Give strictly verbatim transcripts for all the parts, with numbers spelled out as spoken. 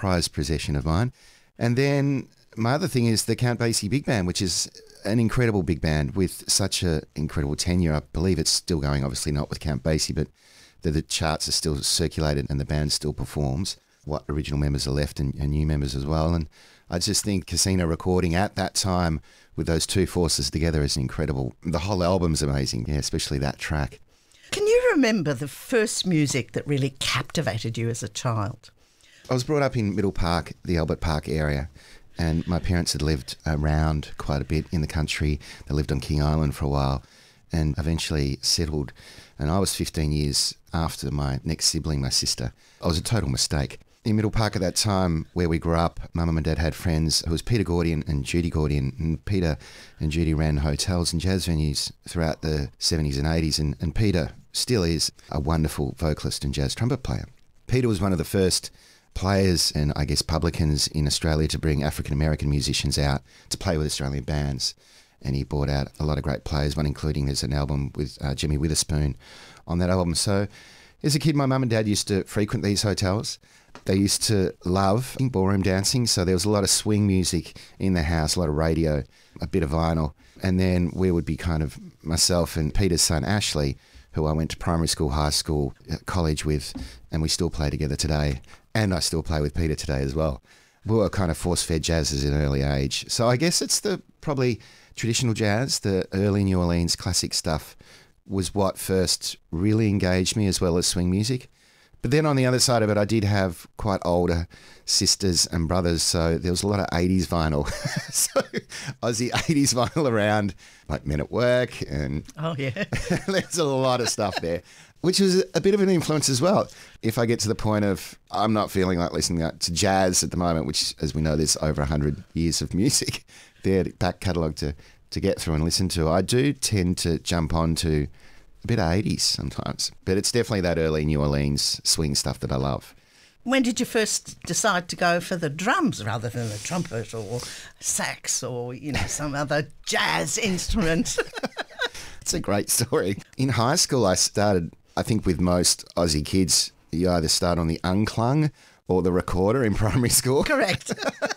prized possession of mine. And then my other thing is the Count Basie Big Band, which is an incredible big band with such an incredible tenure. I believe it's still going, obviously not with Count Basie, but the, the charts are still circulated and the band still performs. What original members are left and, and new members as well. And I just think Casino recording at that time with those two forces together is incredible. The whole album's amazing, yeah, especially that track. Can you remember the first music that really captivated you as a child? I was brought up in Middle Park, the Albert Park area, and my parents had lived around quite a bit in the country. They lived on King Island for a while and eventually settled. And I was fifteen years after my next sibling, my sister. I was a total mistake. In Middle Park at that time, where we grew up, Mum and Dad had friends who was Peter Gordian and Judy Gordian. And Peter and Judy ran hotels and jazz venues throughout the seventies and eighties. And, and Peter still is a wonderful vocalist and jazz trumpet player. Peter was one of the first players and I guess publicans in Australia to bring African-American musicians out to play with Australian bands. And he brought out a lot of great players, one including there's an album with uh, Jimmy Witherspoon on that album. So as a kid, my mum and dad used to frequent these hotels. They used to love ballroom dancing, so there was a lot of swing music in the house, a lot of radio, a bit of vinyl. And then we would be kind of, myself and Peter's son Ashley, who I went to primary school, high school, college with, and we still play together today. And I still play with Peter today as well. We were kind of force-fed jazzers at an early age. So I guess it's the probably traditional jazz, the early New Orleans classic stuff was what first really engaged me, as well as swing music. But then on the other side of it, I did have quite older sisters and brothers, so there was a lot of eighties vinyl. So Aussie eighties vinyl around, like Men at Work, and oh yeah, there's a lot of stuff there, which was a bit of an influence as well. If I get to the point of I'm not feeling like listening to jazz at the moment, which, as we know, there's over one hundred years of music there, back catalogue to, to get through and listen to, I do tend to jump onto a bit of eighties sometimes, but it's definitely that early New Orleans swing stuff that I love. When did you first decide to go for the drums rather than the trumpet or sax or, you know, some other jazz instrument? It's a great story. In high school, I started, I think with most Aussie kids, you either start on the unclung or the recorder in primary school. Correct.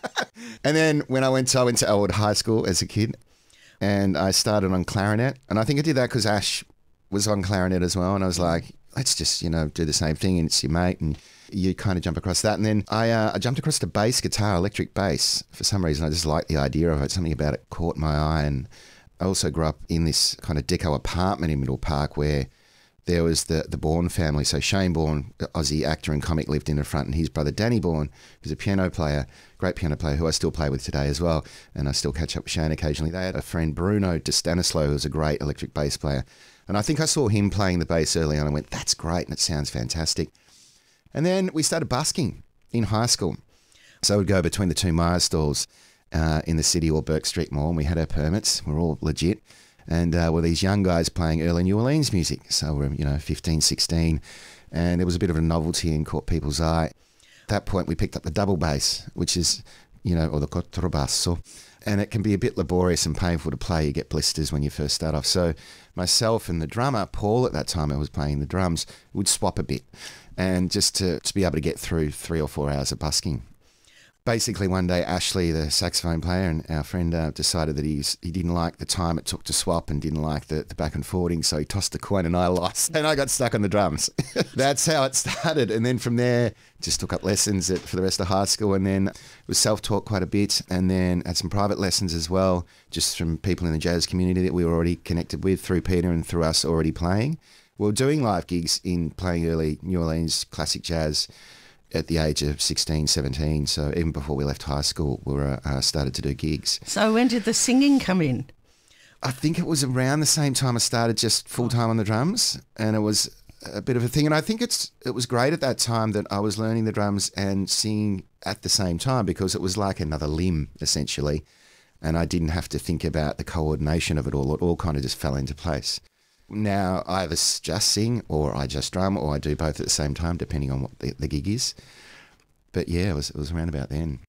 And then when I went to, I went to Elwood High School as a kid, and I started on clarinet. And I think I did that because Ash was on clarinet as well, and I was like, let's just, you know, do the same thing, and it's your mate, and you kind of jump across that. And then I, uh, I jumped across to bass guitar, electric bass. For some reason, I just liked the idea of it. Something about it caught my eye. And I also grew up in this kind of deco apartment in Middle Park where there was the, the Bourne family. So Shane Bourne, Aussie actor and comic, lived in the front, and his brother Danny Bourne, who's a piano player, great piano player, who I still play with today as well, and I still catch up with Shane occasionally. They had a friend, Bruno De Stanislo, who was a great electric bass player. And I think I saw him playing the bass early on and went, that's great, and it sounds fantastic. And then we started busking in high school. So we'd go between the two Myer stalls uh, in the city or Burke Street Mall, and we had our permits. We're all legit. And uh, were these young guys playing early New Orleans music. So we're, you know, fifteen, sixteen, and it was a bit of a novelty and caught people's eye. At that point, we picked up the double bass, which is, you know, or the contrabbasso. And it can be a bit laborious and painful to play. You get blisters when you first start off. So myself and the drummer, Paul, at that time I was playing the drums, would swap a bit. And just to, to be able to get through three or four hours of busking. Basically, one day, Ashley, the saxophone player, and our friend uh, decided that he's, he didn't like the time it took to swap and didn't like the, the back and forwarding, so he tossed the coin and I lost. And I got stuck on the drums. That's how it started. And then from there, just took up lessons at, for the rest of high school, and then was self-taught quite a bit, and then had some private lessons as well, just from people in the jazz community that we were already connected with through Peter and through us already playing. We were doing live gigs in playing early New Orleans classic jazz at the age of sixteen, seventeen. So even before we left high school, we were uh, started to do gigs. So when did the singing come in? I think it was around the same time I started just full-time on the drums, and it was a bit of a thing. And I think it's it was great at that time that I was learning the drums and singing at the same time, because it was like another limb, essentially, and I didn't have to think about the coordination of it all. It all kind of just fell into place. Now I either just sing or I just drum or I do both at the same time, depending on what the, the gig is. But yeah, it was, it was around about then.